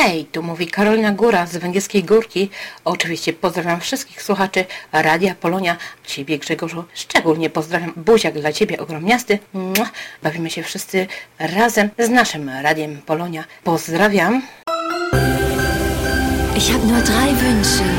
Hej, tu mówi Karolina Góra z Węgierskiej Górki. Oczywiście pozdrawiam wszystkich słuchaczy Radia Polonia. Ciebie, Grzegorzu, szczególnie pozdrawiam. Buziak dla Ciebie ogromniasty. Bawimy się wszyscy razem z naszym Radiem Polonia. Pozdrawiam. Ich habe nur 3 Wünsche.